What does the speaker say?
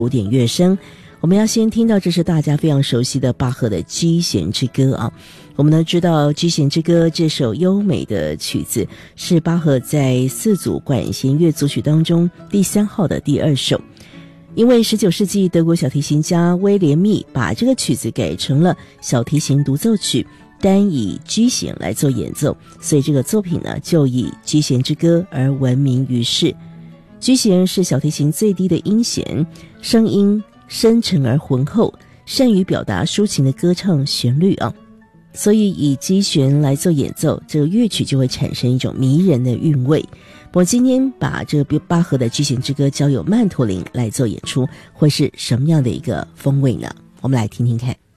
古典乐声。我们要先听到这是大家非常熟悉的巴赫的 G 弦之歌啊。我们呢知道 G 弦之歌这首优美的曲子是巴赫在四组管弦乐组曲当中第3号的第2首。因为19世纪德国小提琴家威廉密把这个曲子改成了小提琴独奏曲，单以 G 弦来做演奏，所以这个作品呢就以 G 弦之歌而闻名于世。G 弦是小提琴最低的音弦，声音深沉而浑厚，善于表达抒情的歌唱旋律啊，所以以 G 弦来做演奏，这个乐曲就会产生一种迷人的韵味。我今天把这个巴赫的 G 弦之歌交由曼陀林来做演出，会是什么样的一个风味呢？我们来听听看。